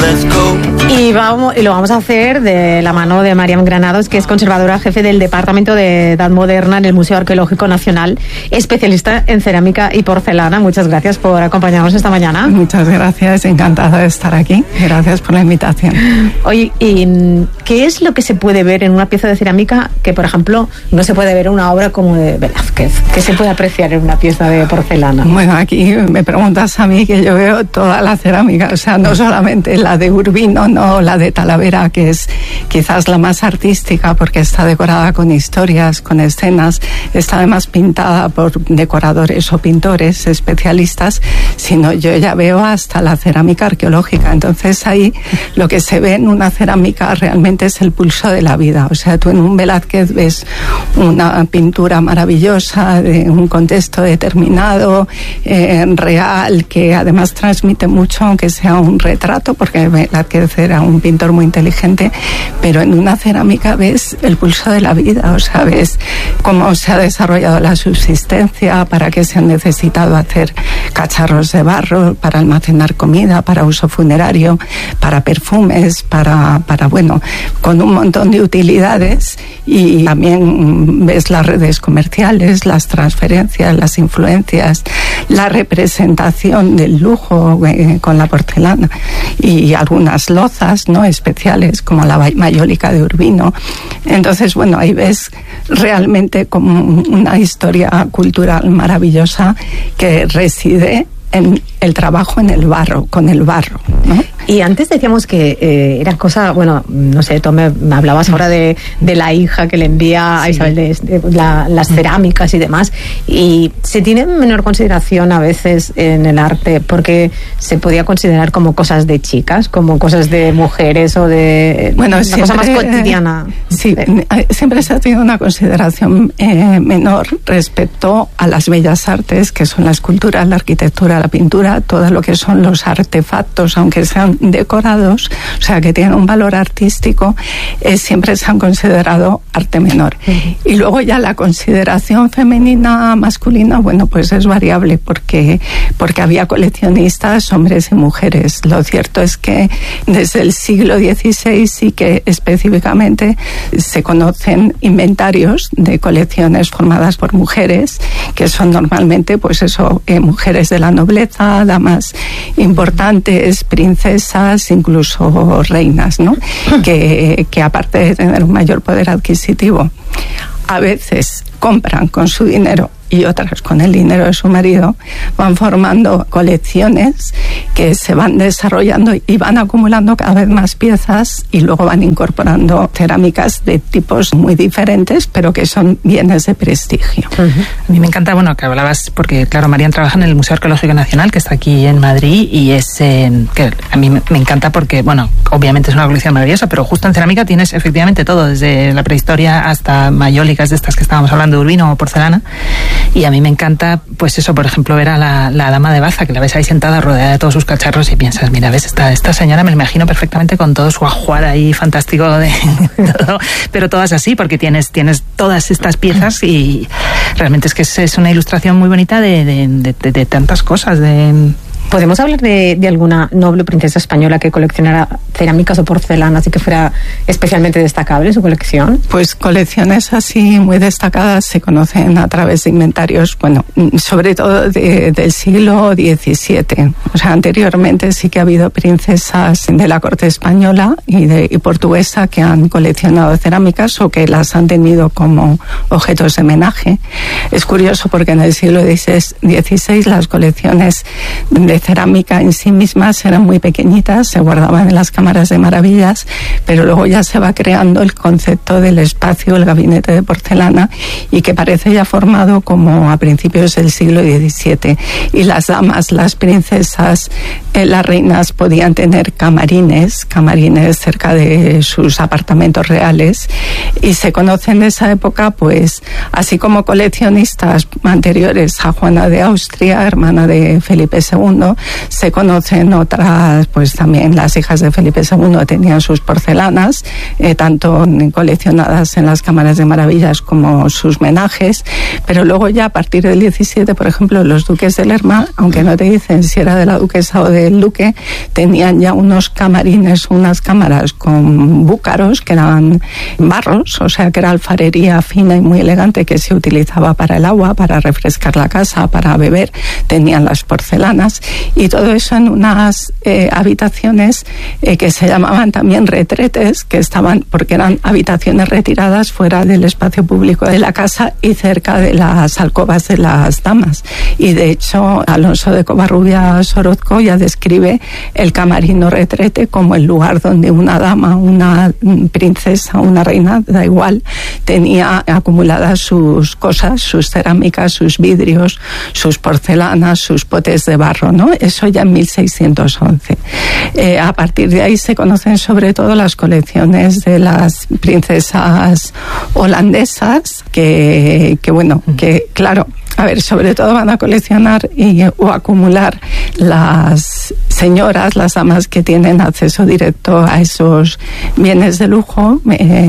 let's go. Y lo vamos a hacer de la mano de Mariam Granados, que es conservadora jefe del Departamento de Edad Moderna en el Museo Arqueológico Nacional, especialista en cerámica y porcelana. Muchas gracias por acompañarnos esta mañana. Muchas gracias, encantada de estar aquí. Gracias por la invitación. Oye, ¿y qué es lo que se puede ver en una pieza de cerámica que, por ejemplo, no se puede ver en una obra como de Velázquez? ¿Qué se puede apreciar en una pieza de porcelana? Bueno, aquí me preguntas a mí, que yo veo toda la cerámica, o sea, no solamente la de Urbino, no la de Talavera, que es quizás la más artística porque está decorada con historias, con escenas, está además pintada por decoradores o pintores especialistas, sino yo ya veo hasta la cerámica arqueológica. Entonces ahí lo que se ve en una cerámica realmente es el pulso de la vida. O sea, tú en un Velázquez ves una pintura maravillosa de un contexto determinado, real, que además transmite mucho, aunque sea un retrato, porque Velázquez era un pintor muy inteligente, pero en una cerámica ves el pulso de la vida. O sea, ves cómo se ha desarrollado la subsistencia, para qué se han necesitado hacer cacharros de barro para almacenar comida, para uso funerario, para perfumes, para bueno, con un montón de utilidades. Y también ves las redes comerciales, las transferencias, las influencias, la representación del lujo con la porcelana y algunas lozas, ¿no?, especiales como la mayólica de Urbino. Entonces, bueno, ahí ves realmente como una historia cultural maravillosa que reside en el trabajo en el barro, con el barro, ¿no? Y antes decíamos que era cosa, bueno, no sé, tú me hablabas ahora de la hija que le envía a Isabel de las cerámicas y demás, y se tiene menor consideración a veces en el arte porque se podía considerar como cosas de chicas, como cosas de mujeres o de una cosa más cotidiana. Sí, siempre se ha tenido una consideración menor respecto a las bellas artes, que son la escultura, la arquitectura, la pintura, todo lo que son los artefactos, aunque sean decorados, o sea, que tienen un valor artístico, siempre se han considerado arte menor. Y luego ya la consideración femenina, masculina, bueno, pues es variable porque había coleccionistas, hombres y mujeres. Lo cierto es que desde el siglo XVI sí que específicamente se conocen inventarios de colecciones formadas por mujeres, que son normalmente, pues eso, mujeres de la nobleza, damas importantes, princesas, incluso reinas, ¿no? Que aparte de tener un mayor poder adquisitivo, a veces compran con su dinero y otras con el dinero de su marido, van formando colecciones que se van desarrollando y van acumulando cada vez más piezas, y luego van incorporando cerámicas de tipos muy diferentes, pero que son bienes de prestigio. A mí me encanta, bueno, que hablabas, porque claro, Marian trabaja en el Museo Arqueológico Nacional, que está aquí en Madrid, y es que a mí me encanta porque, bueno, obviamente es una colección maravillosa, pero justo en cerámica tienes efectivamente todo, desde la prehistoria hasta mayólicas de estas que estábamos hablando, de Urbino o porcelana. Y a mí me encanta, pues eso, por ejemplo, ver a la dama de Baza, que la ves ahí sentada rodeada de todos sus cacharros y piensas, mira, ves, esta señora me la imagino perfectamente con todo su ajuar ahí fantástico de todo, pero todas así, porque tienes todas estas piezas y realmente es que es una ilustración muy bonita de tantas cosas, ¿Podemos hablar de alguna noble princesa española que coleccionara cerámicas o porcelanas y que fuera especialmente destacable su colección? Pues colecciones así muy destacadas se conocen a través de inventarios, bueno, sobre todo del siglo XVII. O sea, anteriormente sí que ha habido princesas de la corte española y portuguesa que han coleccionado cerámicas o que las han tenido como objetos de homenaje. Es curioso porque en el siglo XVI las colecciones de cerámica en sí mismas eran muy pequeñitas, se guardaban en las cámaras de maravillas, pero luego ya se va creando el concepto del espacio, el gabinete de porcelana, y que parece ya formado como a principios del siglo XVII. Y las damas, las princesas, las reinas podían tener camarines cerca de sus apartamentos reales, y se conocen de esa época, pues, así como coleccionistas anteriores a Juana de Austria, hermana de Felipe II, se conocen otras, pues también las hijas de Felipe Felipe II tenía sus porcelanas, tanto coleccionadas en las cámaras de maravillas como sus menajes, pero luego ya a partir del 17, por ejemplo, los duques de Lerma, aunque no te dicen si era de la duquesa o del duque, tenían ya unos camarines, unas cámaras con búcaros que eran barros, o sea que era alfarería fina y muy elegante que se utilizaba para el agua, para refrescar la casa, para beber. Tenían las porcelanas y todo eso en unas habitaciones que se llamaban también retretes, que estaban, porque eran habitaciones retiradas fuera del espacio público de la casa y cerca de las alcobas de las damas. Y de hecho Alonso de Covarrubias Orozco ya describe el camarino retrete como el lugar donde una dama, una princesa, una reina, da igual, tenía acumuladas sus cosas, sus cerámicas, sus vidrios, sus porcelanas, sus potes de barro, ¿no? Eso ya en 1611. A partir de ahí se conocen sobre todo las colecciones de las princesas holandesas, que claro, a ver, sobre todo van a coleccionar o acumular las señoras, las damas que tienen acceso directo a esos bienes de lujo,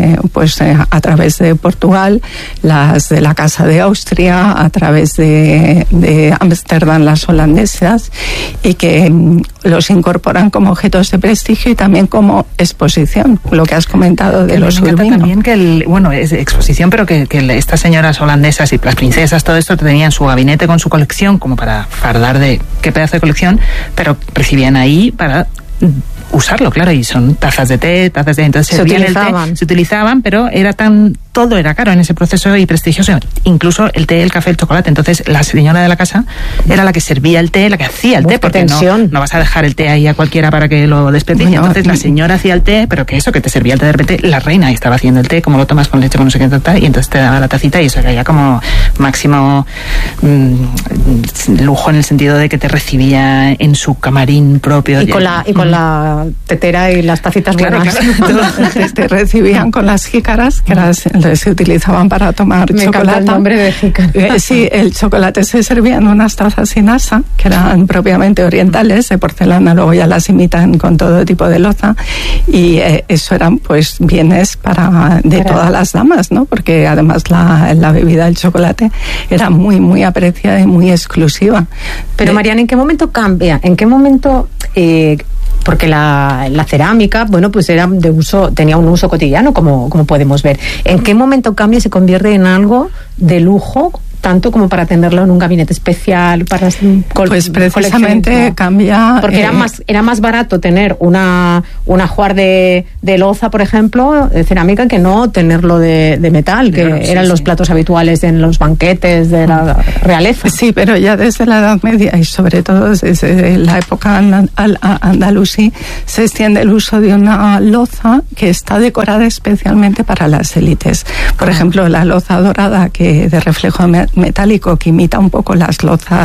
a través de Portugal, las de la Casa de Austria, a través de Ámsterdam, las holandesas, y que los incorporan como objetos de prestigio y también como exposición, lo que has comentado de los Urbino. También que es exposición, pero que estas señoras holandesas y las princesas, todo esto tenían su gabinete con su colección como para fardar de qué pedazo de colección, pero recibían ahí para usarlo, claro, y son tazas de té, entonces se utilizaban, pero todo era caro en ese proceso y prestigioso, incluso el té, el café, el chocolate. Entonces la señora de la casa era la que servía el té, la que hacía el té, porque no vas a dejar el té ahí a cualquiera para que lo desperdicie. Entonces la señora hacía el té, pero que te servía el té de repente, la reina estaba haciendo el té, como lo tomas con leche, con no sé qué, y entonces te daba la tacita y eso caía como máximo lujo, en el sentido de que te recibía en su camarín propio. Y con la tetera y las tacitas buenas. Claro. Te recibían con las jícaras, que se utilizaban para tomar chocolate. Me encanta el nombre de jícara. Sí, el chocolate se servía en unas tazas sin asa, que eran propiamente orientales, de porcelana, luego ya las imitan con todo tipo de loza, y eso eran pues bienes de todas las damas, ¿no? Porque además la bebida del chocolate era muy, muy apreciada y muy exclusiva. Pero Mariana, ¿en qué momento cambia? ¿En qué momento...? Porque la cerámica, pues era de uso, tenía un uso cotidiano, como podemos ver. ¿En qué momento cambia y se convierte en algo de lujo, tanto como para tenerlo en un gabinete especial para pues precisamente cambia, porque era más barato tener una ajuar de loza, por ejemplo, de cerámica, que no tenerlo de metal, que eran los platos habituales en los banquetes de la realeza. Sí, pero ya desde la Edad Media y sobre todo desde la época andalusí se extiende el uso de una loza que está decorada especialmente para las élites. Por ejemplo, la loza dorada, que de reflejo metálico, que imita un poco las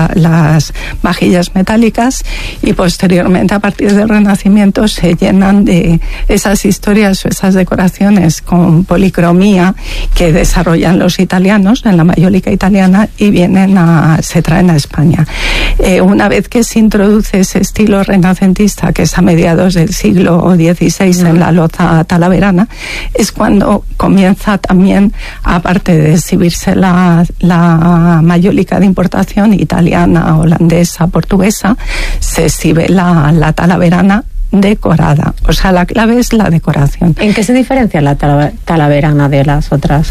vajillas metálicas, y posteriormente, a partir del Renacimiento, se llenan de esas historias o esas decoraciones con policromía que desarrollan los italianos en la mayólica italiana y se traen a España. Una vez que se introduce ese estilo renacentista, que es a mediados del siglo XVI en la loza talaverana, es cuando comienza también, aparte de exhibirse la mayólica de importación italiana, holandesa, portuguesa, se exhibe la talaverana decorada. O sea, la clave es la decoración. ¿En qué se diferencia la talaverana de las otras?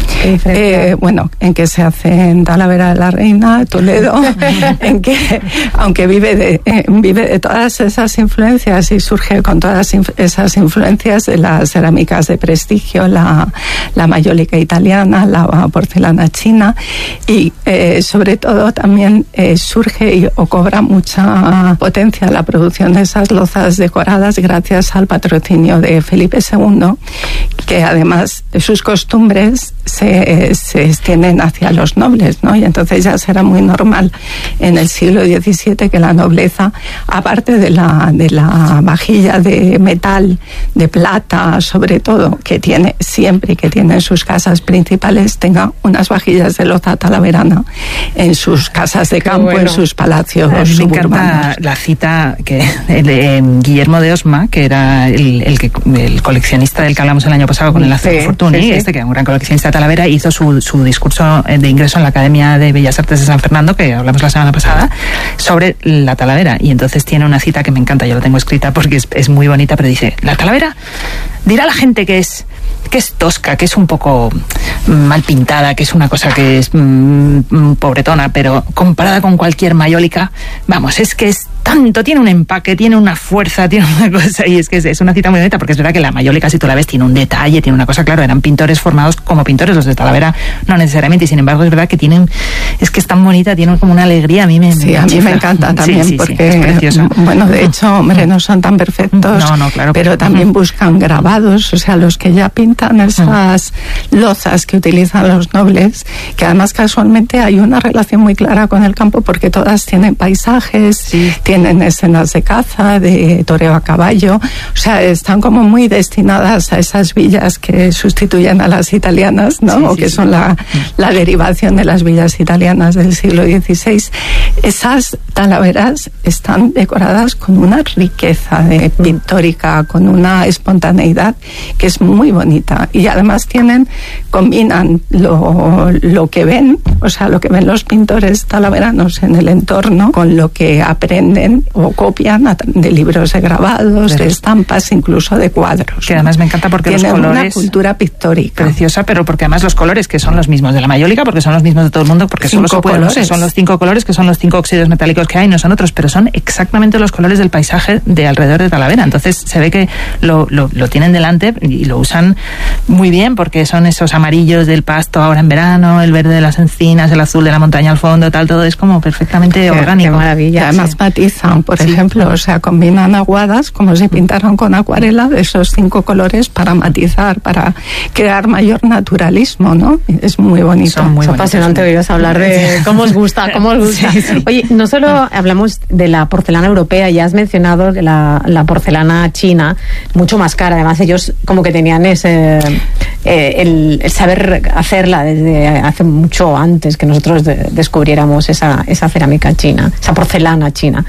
En que se hace en Talavera de la Reina, Toledo, en que, aunque vive de todas esas influencias y surge con todas esas influencias de las cerámicas de prestigio, la mayólica italiana, la porcelana china, y sobre todo también surge o cobra mucha potencia la producción de esas lozas decoradas gracias al patrocinio de Felipe II, que además de sus costumbres se extienden hacia los nobles, ¿no? Y entonces ya será muy normal en el siglo XVII que la nobleza, aparte de la vajilla de metal, de plata, sobre todo, que tiene siempre, que tiene en sus casas principales, tenga unas vajillas de loza talaverana en sus casas de campo, en sus palacios suburbanos. Me encanta la cita que Guillermo de Oss Postma, que era el coleccionista del que hablamos el año pasado con el Acero Fortuny, que era un gran coleccionista de Talavera, hizo su discurso de ingreso en la Academia de Bellas Artes de San Fernando, que hablamos la semana pasada, sobre la Talavera. Y entonces tiene una cita que me encanta, yo la tengo escrita porque es muy bonita, pero dice: la Talavera dirá a la gente que es tosca, que es un poco mal pintada, que es una cosa que es pobretona, pero comparada con cualquier mayólica, vamos, es que es tanto, tiene un empaque, tiene una fuerza, tiene una cosa, y es que es una cita muy bonita, porque es verdad que la mayólica, si tú la ves, tiene un detalle, tiene una cosa, claro, eran pintores formados como pintores, los de Talavera no necesariamente, y sin embargo es verdad que es que es tan bonita, tiene como una alegría, a mí me encanta también, porque es precioso. Bueno, de hecho, hombre, no son tan perfectos, claro, pero también buscan grabados, o sea, los que ya pintan esas lozas que utilizan los nobles, que además casualmente hay una relación muy clara con el campo, porque todas tienen paisajes, tienen escenas de caza, de toreo a caballo, o sea, están como muy destinadas a esas villas que sustituyen a las italianas, ¿no? O que son la derivación de las villas italianas del siglo XVI. Esas talaveras están decoradas con una riqueza pictórica, con una espontaneidad que es muy bonita, y además combinan lo que ven, o sea, lo que ven los pintores talaveranos en el entorno, con lo que aprenden o copian de libros de grabados, de estampas, incluso de cuadros. Que además me encanta porque tienen los colores, una cultura pictórica preciosa, pero porque además los colores, que son los mismos de la mayólica, porque son los mismos de todo el mundo, porque son los 5 colores, que son los 5 óxidos metálicos que hay, no son otros, pero son exactamente los colores del paisaje de alrededor de Talavera. Entonces se ve que lo tienen delante y lo usan muy bien, porque son esos amarillos del pasto ahora en verano, el verde de las encinas, el azul de la montaña al fondo, todo es como perfectamente orgánico. Qué maravilla. Además matizan, por ejemplo, o sea, combinan aguadas como si pintaran con acuarela de esos 5 colores para matizar, para crear mayor naturalismo, ¿no? Es muy bonito. Es apasionante oíros hablar de cómo os gusta. Oye, no solo hablamos de la porcelana europea, ya has mencionado la porcelana china, mucho más cara. Además, ellos como que tenían ese el saber hacerla desde hace mucho antes que nosotros descubriéramos esa cerámica china, esa porcelana china,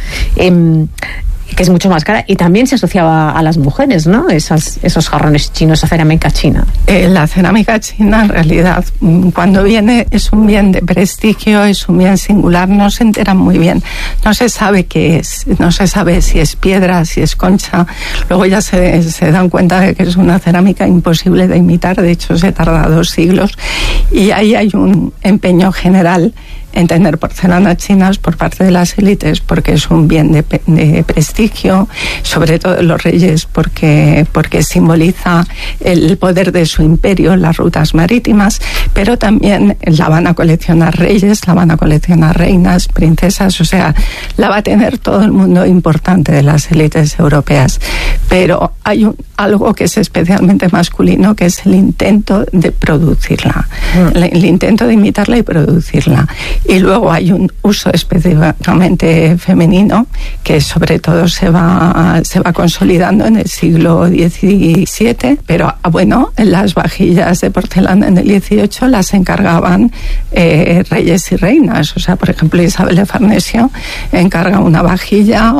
que es mucho más cara, y también se asociaba a las mujeres, ¿no? Esos jarrones chinos, esa cerámica china. La cerámica china, en realidad, cuando viene, es un bien de prestigio, es un bien singular, no se enteran muy bien, no se sabe qué es, no se sabe si es piedra, si es concha, luego ya se dan cuenta de que es una cerámica imposible de imitar, de hecho se tarda 2 siglos, y ahí hay un empeño general en tener porcelanas chinas por parte de las élites, porque es un bien de prestigio, sobre todo los reyes, porque simboliza el poder de su imperio, las rutas marítimas, pero también la van a coleccionar reyes, la van a coleccionar reinas, princesas, o sea, la va a tener todo el mundo importante de las élites europeas. Pero hay algo que es especialmente masculino, que es el intento de producirla, el intento de imitarla y producirla. Y luego hay un uso específicamente femenino que sobre todo se va consolidando en el siglo XVII, pero bueno, las vajillas de porcelana en el XVIII las encargaban reyes y reinas. O sea, por ejemplo, Isabel de Farnesio encarga una vajilla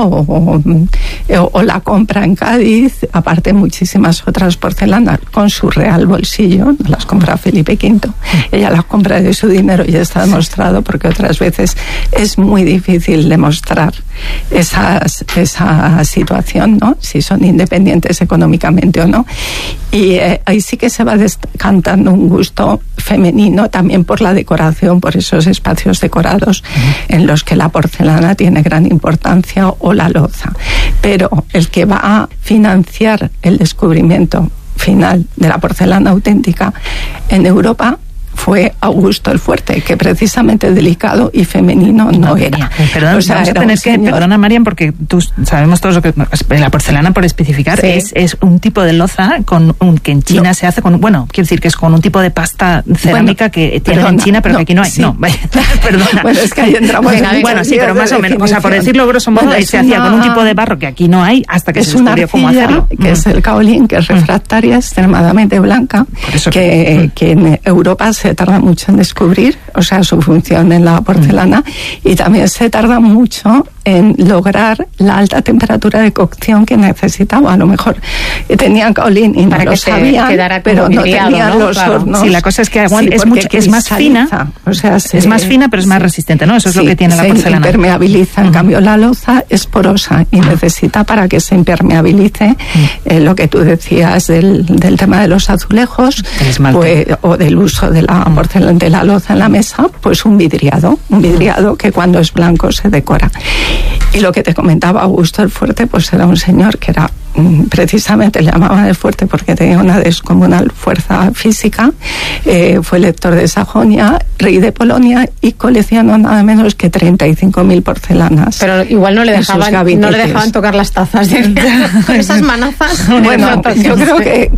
o la compra en Cádiz, aparte muchísimas otras porcelanas con su real bolsillo, no las compra Felipe V, ella las compra de su dinero y está demostrado, porque otras veces es muy difícil demostrar esa situación, ¿no? Si son independientes económicamente o no. Y ahí sí que se va descantando un gusto femenino también por la decoración, por esos espacios decorados en los que la porcelana tiene gran importancia, o la loza. Pero el que va a financiar el descubrimiento final de la porcelana auténtica en Europa fue Augusto el Fuerte, que precisamente delicado y femenino no era. Perdón, o sea, vamos a tener que, perdona, Marian, porque sabemos todos lo que la porcelana, por especificar, es un tipo de loza que en China se hace con, bueno, quiero decir que es con un tipo de pasta cerámica que tienen en China, pero que aquí no hay. Sí. No, vaya, perdona. Bueno, es que ahí entramos bueno, sí, pero más o menos, o sea, por decirlo grosso modo, se hacía con un tipo de barro que aquí no hay, hasta que se descubrió cómo hacerlo. Que es el kaolín, que es refractaria, extremadamente blanca, que en Europa se tarda mucho en descubrir, o sea, su función en la porcelana, y también se tarda mucho en lograr la alta temperatura de cocción que necesitaba. A lo mejor tenían kaolín y para no lo sabían, pero no tenían los hornos. Sí, la cosa es que es más fina, o sea, es más fina, pero es más resistente, ¿no? Eso es lo que tiene la porcelana. Se impermeabiliza. En cambio, la loza es porosa y necesita, para que se impermeabilice, lo que tú decías del tema de los azulejos, pues, o del uso de la porcelana, de la loza en la mesa, pues un vidriado que cuando es blanco se decora. Y lo que te comentaba Augusto el Fuerte, pues era un señor que era, precisamente le llamaban el Fuerte porque tenía una descomunal fuerza física, fue elector de Sajonia, rey de Polonia, y coleccionó nada menos que 35.000 porcelanas. Pero igual no le dejaban tocar las tazas con esas manazas. Bueno, yo creo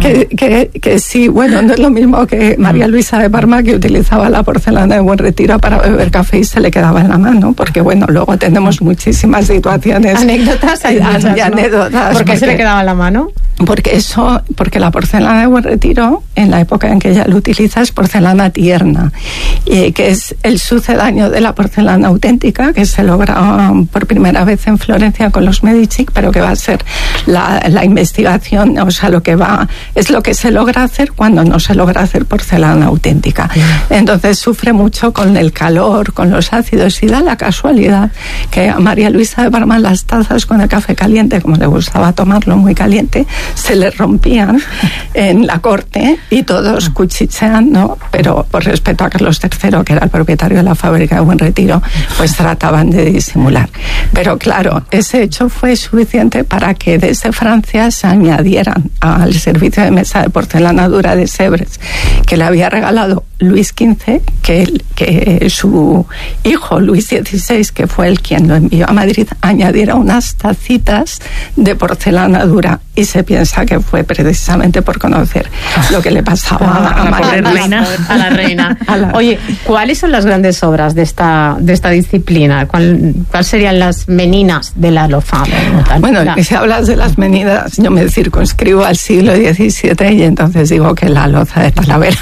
que sí. Bueno, no es lo mismo que María Luisa de Parma, que utilizaba la porcelana de Buen Retiro para beber café y se le quedaba en la mano, porque bueno, luego tenemos muchísimas situaciones, anécdotas y anécdotas. ¿Por qué se le quedaba en la mano? Porque la porcelana de Buen Retiro, en la época en que ella lo utiliza, es porcelana tierna, que es el sucedáneo de la porcelana auténtica, que se logra por primera vez en Florencia con los Medici, pero que va a ser la investigación, o sea, es lo que se logra hacer cuando no se logra hacer porcelana auténtica. Entonces sufre mucho con el calor, con los ácidos, y da la casualidad que a María Luisa de Parma las tazas con el café caliente, como le gustaba tomarlo muy caliente, se le rompían en la corte y todos cuchicheando, pero por respeto a Carlos III, que era el propietario de la fábrica de Buen Retiro, pues trataban de disimular. Pero claro, ese hecho fue suficiente para que desde Francia se añadieran al servicio de mesa de porcelana dura de Sèvres, que le había regalado Luis XV, que su hijo Luis XVI, que fue el quien lo envió a Madrid, añadiera unas tacitas de porcelana dura, y se piensa que fue precisamente por conocer lo que le pasaba a la reina. Oye, ¿cuáles son las grandes obras de esta disciplina? ¿Cuáles serían las meninas de la loza? Bueno, si hablas de las meninas, yo me circunscribo al siglo XVII, y entonces digo que la loza de Talavera.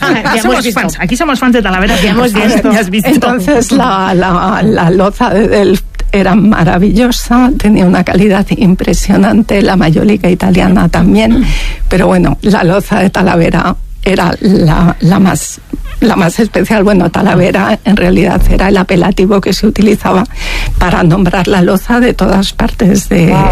Aquí somos fans de Talavera, que hemos visto. Entonces la loza de Delft era maravillosa, tenía una calidad impresionante, la mayólica italiana también, pero bueno, la loza de Talavera era la más especial. Bueno, Talavera en realidad era el apelativo que se utilizaba para nombrar la loza de todas partes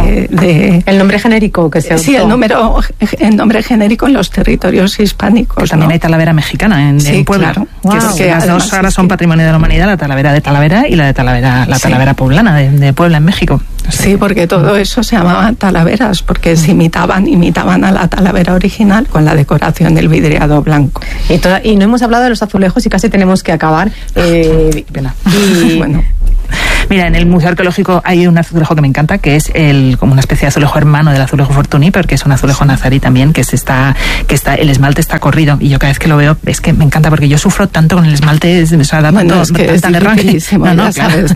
el nombre genérico que se usó. Sí, el nombre genérico en los territorios hispánicos. Pues también hay Talavera mexicana en Puebla. Claro. Que las dos ahora son patrimonio de la humanidad, la Talavera de Talavera y la Talavera poblana de Puebla, en México. O sea, sí, porque todo eso se llamaba talaveras, porque se imitaban a la Talavera original con la decoración del vidriado blanco. Y no hemos hablado de los azulejos y casi tenemos que acabar. Pena. Bueno. Mira, en el Museo Arqueológico hay un azulejo que me encanta, que es como una especie de azulejo hermano del azulejo Fortuny, porque es un azulejo nazarí también, que el esmalte está corrido, y yo cada vez que lo veo es que me encanta, porque yo sufro tanto con el esmalte, o sea, da tanto, es que tan dificilísimo, ya sabes,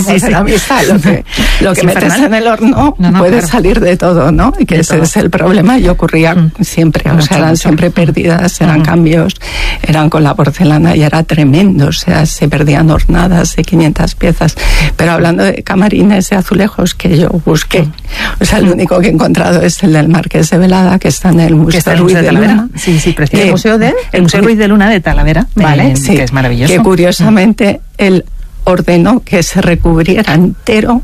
lo que metes en el horno puede salir de todo, ¿no? Y que ese es el problema, y ocurría siempre, o sea, eran siempre pérdidas, eran cambios, eran con la porcelana y era tremendo, o sea, se perdían hornadas de 500 piezas. Pero hablando de camarines y azulejos que yo busqué, o sea, el único que he encontrado es el del Marqués de Velada, que está en el Museo Ruiz de Luna. Sí, precioso. ¿El Museo Ruiz de Luna de Talavera? Vale, que es maravilloso. Que curiosamente él ordenó que se recubriera entero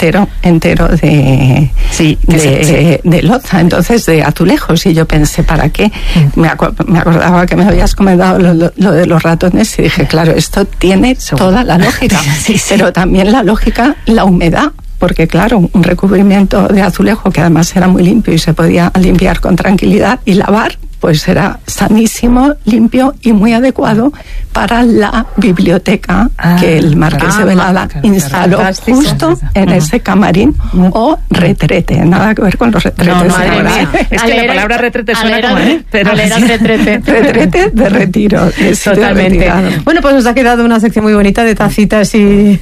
de loza, entonces de azulejos, y yo pensé, ¿para qué? Me acordaba que me habías comentado lo de los ratones, y dije, claro, esto tiene toda la lógica, pero también la lógica, la humedad, porque claro, un recubrimiento de azulejo que además era muy limpio y se podía limpiar con tranquilidad y lavar, pues era sanísimo, limpio y muy adecuado para la biblioteca que el Marqués de Velada instaló justo en ese camarín o retrete. Nada que ver con los retretes. Es que la palabra retrete suena como, pero retrete de retiro. Totalmente. Bueno, pues nos ha quedado una sección muy bonita de tacitas y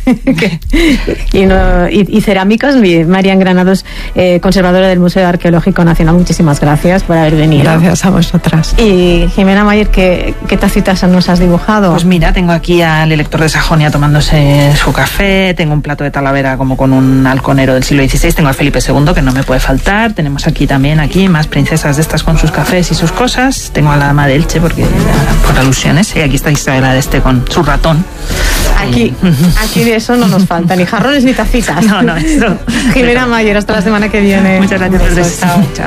cerámicas. Marian Granados, conservadora del Museo Arqueológico Nacional, muchísimas gracias por haber venido. Gracias a vosotras. Y Y Jimena Mayer, ¿qué tacitas nos has dibujado? Pues mira, tengo aquí al elector de Sajonia tomándose su café, tengo un plato de Talavera como con un halconero del siglo XVI, tengo a Felipe II, que no me puede faltar, tenemos aquí más princesas de estas con sus cafés y sus cosas, tengo a la dama de Elche, porque por alusiones, y aquí está Isabela de Este con su ratón. Aquí de eso no nos falta, ni jarrones ni tacitas. No, eso. Jimena Mayer, hasta la semana que viene. Muchas gracias. Chao.